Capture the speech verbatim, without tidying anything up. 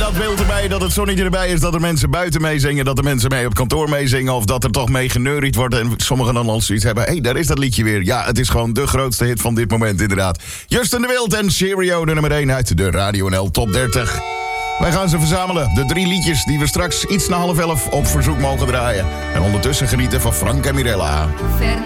dat beeld erbij, dat het zonnetje erbij is, dat er mensen buiten meezingen, dat er mensen mee op kantoor meezingen, of dat er toch mee geneuried wordt en sommigen dan al zoiets hebben. Hé, hey, daar is dat liedje weer. Ja, het is gewoon de grootste hit van dit moment, inderdaad. Justin de Wild en Cheerio, de nummer één uit de Radio N L Top dertig. Wij gaan ze verzamelen, de drie liedjes die we straks iets na half elf op verzoek mogen draaien. En ondertussen genieten van Frank en Mirella. Fernando